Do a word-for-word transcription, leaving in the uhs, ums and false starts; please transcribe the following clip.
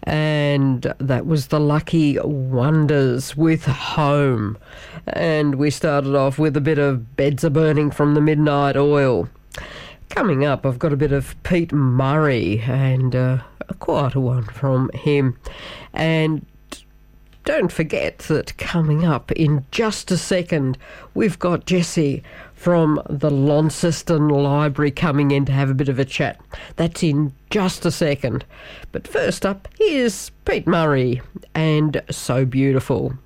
and that was the Lucky Wonders with Home. And we started off with a bit of Beds Are Burning from the Midnight Oil. Coming up, I've got a bit of Pete Murray, and uh, quite a one from him. And don't forget that coming up in just a second, we've got Jessie from the Launceston Library coming in to have a bit of a chat. That's in just a second. But first up, here's Pete Murray and So Beautiful.